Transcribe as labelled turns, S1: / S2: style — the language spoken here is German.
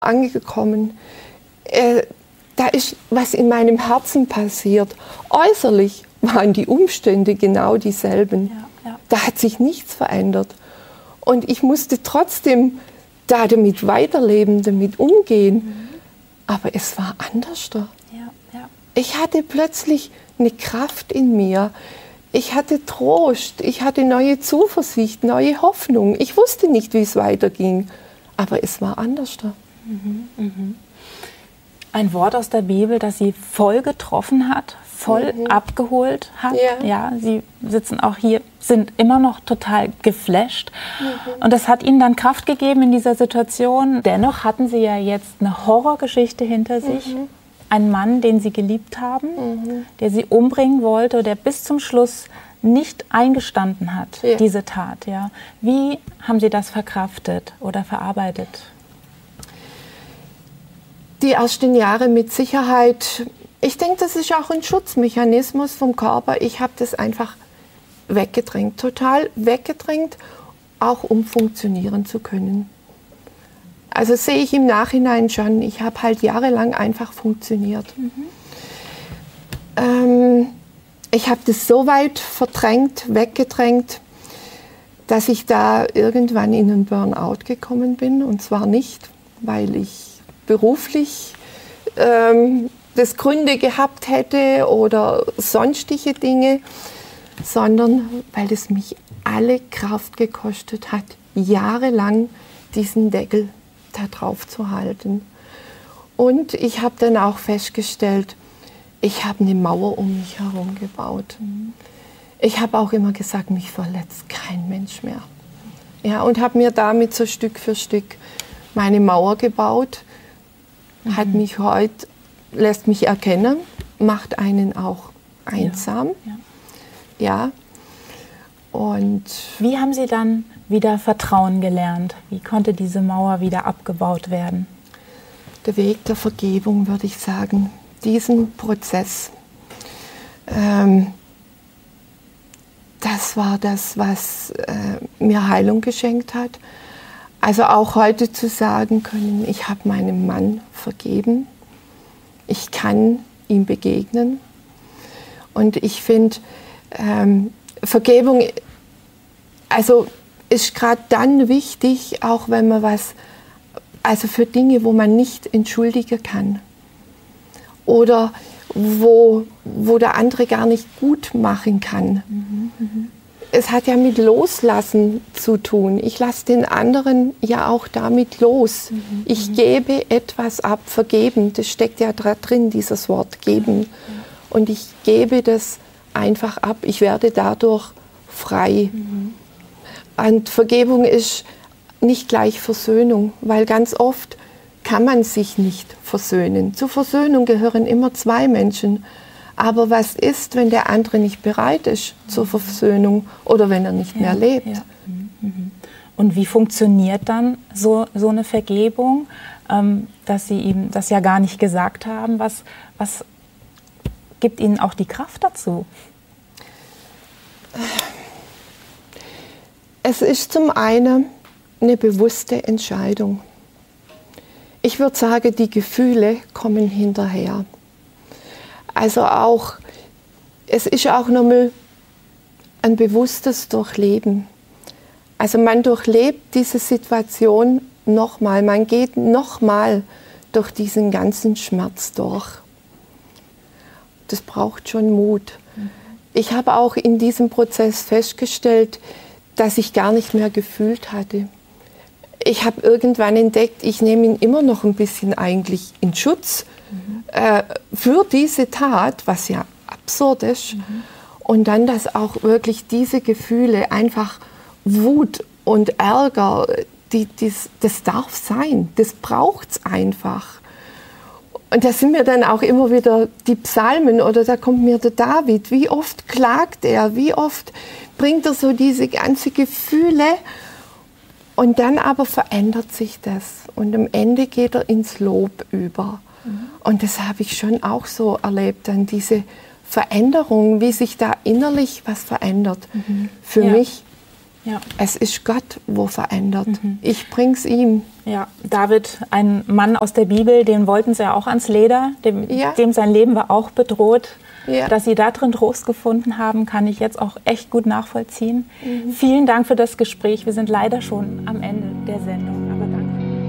S1: angekommen. Da ist was in meinem Herzen passiert. Äußerlich waren die Umstände genau dieselben.
S2: Ja.
S1: Da hat sich nichts verändert. Und ich musste trotzdem damit weiterleben, damit umgehen. Aber es war anders.
S2: Ja.
S1: Ich hatte plötzlich eine Kraft in mir. Ich hatte Trost, ich hatte neue Zuversicht, neue Hoffnung. Ich wusste nicht, wie es weiterging, aber es war anders.
S2: Ein Wort aus der Bibel, das Sie voll getroffen hat, voll abgeholt hat. Ja, Sie sitzen auch hier, sind immer noch total geflasht. Und das hat Ihnen dann Kraft gegeben in dieser Situation. Dennoch hatten Sie ja jetzt eine Horrorgeschichte hinter sich. Ein Mann, den Sie geliebt haben, der Sie umbringen wollte, der bis zum Schluss nicht eingestanden hat, diese Tat. Ja. Wie haben Sie das verkraftet oder verarbeitet?
S1: Die ersten Jahre mit Sicherheit. Ich denke, das ist auch ein Schutzmechanismus vom Körper. Ich habe das einfach weggedrängt, total weggedrängt, auch um funktionieren zu können. Also sehe ich im Nachhinein schon, ich habe halt jahrelang einfach funktioniert. Ich habe das so weit verdrängt, weggedrängt, dass ich da irgendwann in einen Burnout gekommen bin. Und zwar nicht, weil ich beruflich das Gründe gehabt hätte oder sonstige Dinge, sondern weil es mich alle Kraft gekostet hat, jahrelang diesen Deckel da drauf zu halten. Und ich habe dann auch festgestellt, ich habe eine Mauer um mich herum gebaut. Ich habe auch immer gesagt, mich verletzt kein Mensch mehr. Ja, und habe mir damit so Stück für Stück meine Mauer gebaut. Hat mich heute, lässt mich erkennen, macht einen auch einsam. Ja. Und
S2: wie haben Sie dann wieder Vertrauen gelernt? Wie konnte diese Mauer wieder abgebaut werden?
S1: Der Weg der Vergebung, würde ich sagen. Diesen Prozess, das war das, was mir Heilung geschenkt hat. Also auch heute zu sagen können, ich habe meinem Mann vergeben. Ich kann ihm begegnen. Und ich finde, Vergebung, also ist gerade dann wichtig, auch wenn man also für Dinge, wo man nicht entschuldigen kann oder wo der andere gar nicht gut machen kann. Es hat ja mit Loslassen zu tun. Ich lasse den anderen ja auch damit los. Ich gebe etwas ab, vergeben, das steckt ja drin, dieses Wort geben. Und ich gebe das einfach ab. Ich werde dadurch frei. Und Vergebung ist nicht gleich Versöhnung, weil ganz oft kann man sich nicht versöhnen. Zur Versöhnung gehören immer zwei Menschen. Aber was ist, wenn der andere nicht bereit ist zur Versöhnung oder wenn er nicht mehr lebt?
S2: Ja. Und wie funktioniert dann so eine Vergebung, dass Sie ihm das ja gar nicht gesagt haben? Was gibt Ihnen auch die Kraft dazu?
S1: Es ist zum einen eine bewusste Entscheidung. Ich würde sagen, die Gefühle kommen hinterher. Also auch, es ist auch nochmal ein bewusstes Durchleben. Also man durchlebt diese Situation nochmal, man geht nochmal durch diesen ganzen Schmerz durch. Das braucht schon Mut. Ich habe auch in diesem Prozess festgestellt, dass ich gar nicht mehr gefühlt hatte. Ich habe irgendwann entdeckt, ich nehme ihn immer noch ein bisschen eigentlich in Schutz für diese Tat, was ja absurd ist. Und dann, dass auch wirklich diese Gefühle, einfach Wut und Ärger, das darf sein, das braucht es einfach. Und da sind mir dann auch immer wieder die Psalmen oder da kommt mir der David, wie oft klagt er, wie oft bringt er so diese ganzen Gefühle und dann aber verändert sich das und am Ende geht er ins Lob über. Und das habe ich schon auch so erlebt, dann diese Veränderung, wie sich da innerlich was verändert. Für mich, es ist Gott, wo verändert. Ich bring's ihm.
S2: Ja, David, ein Mann aus der Bibel, den wollten sie ja auch ans Leder, dem sein Leben war auch bedroht. Ja. Dass Sie da drin Trost gefunden haben, kann ich jetzt auch echt gut nachvollziehen. Vielen Dank für das Gespräch. Wir sind leider schon am Ende der Sendung.